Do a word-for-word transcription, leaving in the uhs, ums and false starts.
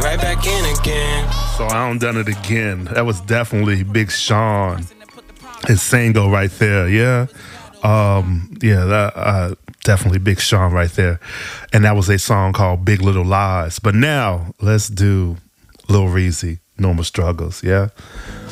right back in again. So I don't done it again. That was definitely Big Sean and Sango right there. Yeah. Um, yeah, that, uh, definitely Big Sean right there. And that was a song called Big Little Lies. But now let's do Lil Reezy, Normal Struggles. Yeah.